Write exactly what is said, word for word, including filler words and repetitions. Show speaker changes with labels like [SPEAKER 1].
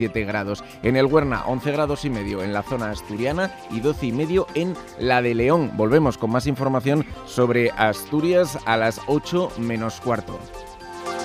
[SPEAKER 1] siete grados. En el Huerna, once grados y medio en la zona asturiana y doce y medio en la de León. Volvemos con más información sobre Asturias a las ocho menos cuarto.